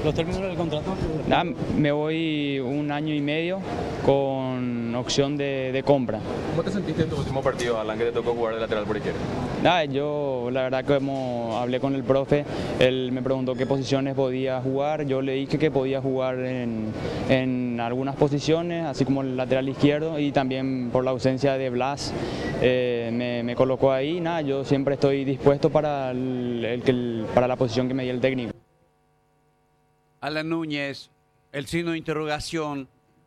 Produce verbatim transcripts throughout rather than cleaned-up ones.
los términos del contrato? Nada, me voy un año y medio con opción de, de compra. ¿Cómo te sentiste en tu último partido, Alan, que te tocó jugar de lateral por izquierda? Nada, yo la verdad que hemos, hablé con el profe, él me preguntó qué posiciones podía jugar, yo le dije que podía jugar en, en algunas posiciones, así como el lateral izquierdo, y también por la ausencia de Blas eh, me, me colocó ahí. Nada, yo siempre estoy dispuesto para, el, el, el, para la posición que me dio el técnico. Alan Núñez, el signo de interrogación.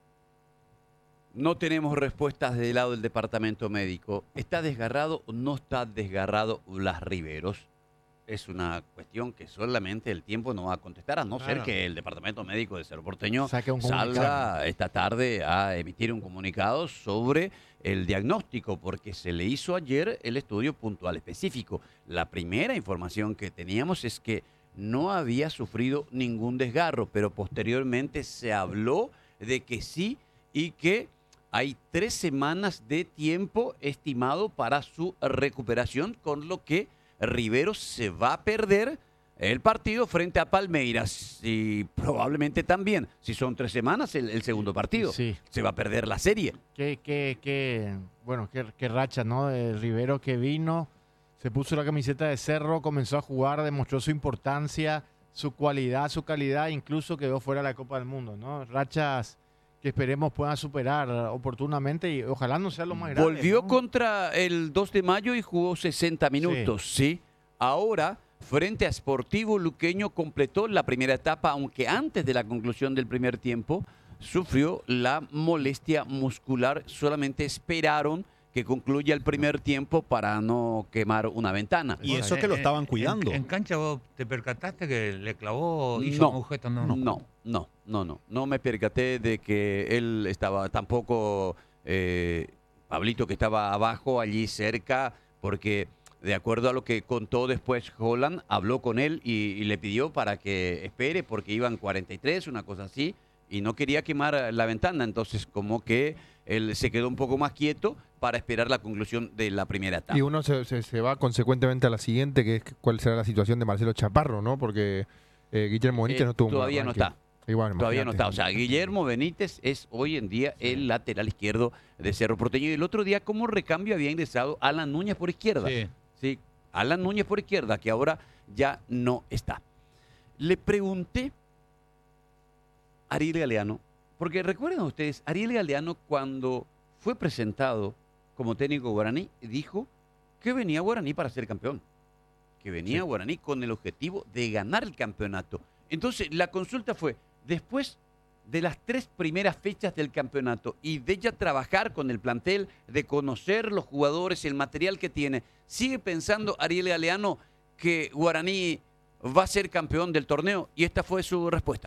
No tenemos respuestas del lado del departamento médico. ¿Está desgarrado o no está desgarrado Blas Riveros? Es una cuestión que solamente el tiempo no va a contestar, a no claro. ser que el departamento médico de Cerro Porteño salga esta tarde a emitir un comunicado sobre el diagnóstico, porque se le hizo ayer el estudio puntual específico. La primera información que teníamos es que no había sufrido ningún desgarro, pero posteriormente se habló de que sí y que hay tres semanas de tiempo estimado para su recuperación, con lo que Riveros se va a perder el partido frente a Palmeiras y probablemente también, si son tres semanas, el, el segundo partido. Sí. Se va a perder la serie. Qué, qué, qué, bueno, qué, qué racha, ¿no? De Riveros que vino, se puso la camiseta de Cerro, comenzó a jugar, demostró su importancia, su cualidad, su calidad, incluso quedó fuera de la Copa del Mundo, ¿no? Rachas que esperemos puedan superar oportunamente y ojalá no sea lo más grande. Volvió ¿no? contra el dos de mayo y jugó sesenta minutos, sí. sí. Ahora, frente a Sportivo Luqueño, completó la primera etapa, aunque antes de la conclusión del primer tiempo sufrió la molestia muscular. Solamente esperaron que concluya el primer tiempo para no quemar una ventana. Y eso que lo estaban cuidando. En, en cancha vos te percataste que le clavó, hizo no, agujeta, no, no, no, no, no, no, no me percaté de que él estaba tampoco, eh, Pablito, que estaba abajo allí cerca, porque de acuerdo a lo que contó después Holland, habló con él y, y le pidió para que espere porque iban cuarenta y tres, una cosa así, y no quería quemar la ventana, entonces como que él se quedó un poco más quieto para esperar la conclusión de la primera etapa. Y uno se, se, se va consecuentemente a la siguiente, que es cuál será la situación de Marcelo Chaparro, ¿no? Porque eh, Guillermo Benítez eh, no estuvo Todavía no está. Igual, todavía no está. O sea, Guillermo Benítez es hoy en día sí. el lateral izquierdo de Cerro Porteño. Y el otro día, como recambio, había ingresado Alan Núñez por izquierda. Sí. sí. Alan Núñez por izquierda, que ahora ya no está. Le pregunté a Ariel Galeano, porque recuerdan ustedes, Ariel Galeano cuando fue presentado como técnico guaraní, dijo que venía Guaraní para ser campeón, que venía sí. Guaraní con el objetivo de ganar el campeonato. Entonces, la consulta fue, después de las tres primeras fechas del campeonato y de ya trabajar con el plantel, de conocer los jugadores, el material que tiene, ¿sigue pensando Ariel Galeano que Guaraní va a ser campeón del torneo? Y esta fue su respuesta.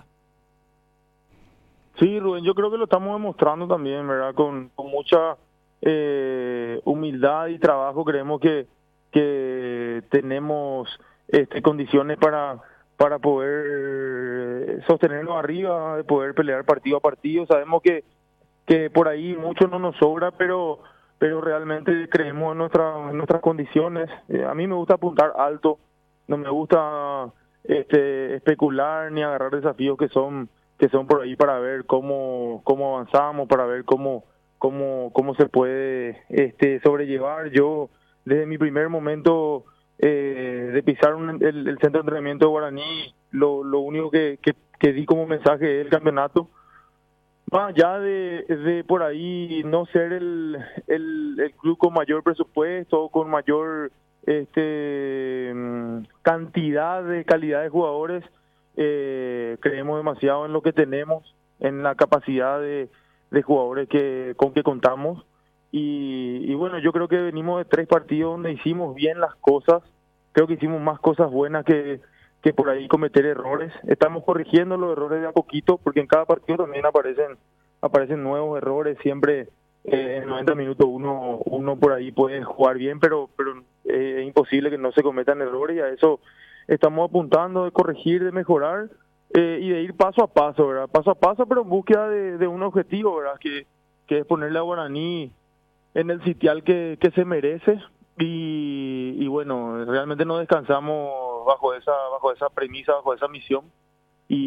Sí, Rubén, yo creo que lo estamos demostrando también, ¿verdad? Con, con mucha eh, humildad y trabajo creemos que, que tenemos este, condiciones para, para poder sostenernos arriba, de poder pelear partido a partido. Sabemos que, que por ahí mucho no nos sobra, pero, pero realmente creemos en, nuestra, en nuestras condiciones. Eh, a mí me gusta apuntar alto, no me gusta este, especular ni agarrar desafíos que son que son por ahí para ver cómo cómo avanzamos, para ver cómo cómo cómo se puede este sobrellevar. Yo desde mi primer momento eh, de pisar un, el, el centro de entrenamiento de Guaraní, lo, lo único que, que, que di como mensaje es el campeonato. Más allá de, de por ahí no ser el, el, el club con mayor presupuesto, con mayor este cantidad de calidad de jugadores, Eh, creemos demasiado en lo que tenemos, en la capacidad de, de jugadores que con que contamos y, y bueno, yo creo que venimos de tres partidos donde hicimos bien las cosas. Creo que hicimos más cosas buenas que, que por ahí cometer errores. Estamos corrigiendo los errores de a poquito porque en cada partido también aparecen aparecen nuevos errores. Siempre eh, en noventa minutos uno uno por ahí puede jugar bien, pero pero eh, es imposible que no se cometan errores, y a eso estamos apuntando, de corregir, de mejorar eh, y de ir paso a paso, ¿verdad? Paso a paso, pero en búsqueda de, de un objetivo, ¿verdad? Que, que es ponerle a Guaraní en el sitial que, que se merece y, y bueno, realmente no descansamos bajo esa bajo esa premisa, bajo esa misión.